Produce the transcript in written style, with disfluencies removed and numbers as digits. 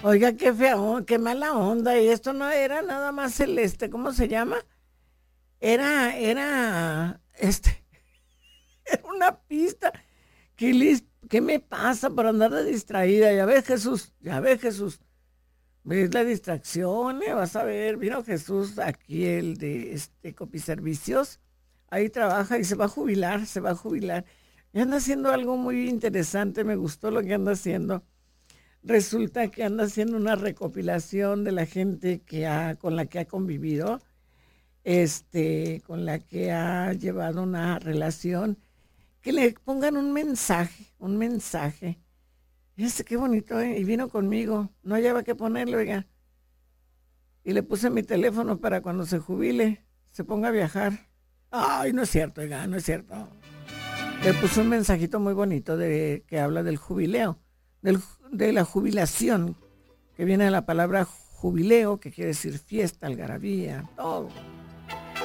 Oiga, qué fea, qué mala onda. Y esto no era nada más ¿cómo se llama? Era, era una pista. ¿Qué me pasa por andar de distraída? Ya ves, Jesús. ¿Ves la distracción? Vas a ver, vino Jesús aquí, el de Copiservicios. Ahí trabaja y se va a jubilar, se va a jubilar. Y anda haciendo algo muy interesante, me gustó lo que anda haciendo. Resulta que anda haciendo una recopilación de la gente con la que ha convivido, con la que ha llevado una relación, que le pongan un mensaje. Qué bonito, ¿eh? Y vino conmigo, no hallaba qué ponerle, oiga. Y le puse mi teléfono para cuando se jubile, se ponga a viajar. Ay, no es cierto, oiga, no es cierto. Le puse un mensajito muy bonito que habla del jubileo, de la jubilación, que viene de la palabra jubileo, que quiere decir fiesta, algarabía, todo.